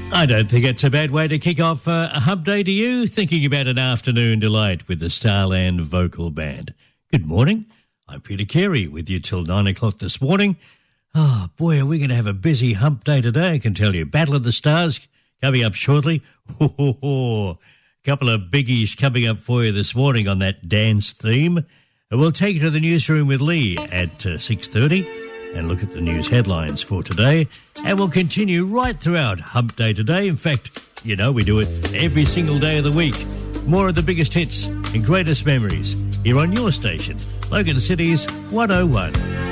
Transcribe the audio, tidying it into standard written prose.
I don't think it's a bad way to kick off a hump day to you, thinking about an afternoon delight with the Starland Vocal Band. Good morning. I'm Peter Carey with you till 9 o'clock this morning. Oh, boy, are we going to have a busy hump day today, I can tell you. Battle of the Stars coming up shortly. A couple of biggies coming up for you this morning on that dance theme. And we'll take you to the newsroom with Lee at 6:30. And look at the news headlines for today. And we'll continue right throughout Hump Day today. In fact, you know, we do it every single day of the week. More of the biggest hits and greatest memories here on your station, Logan City's 101.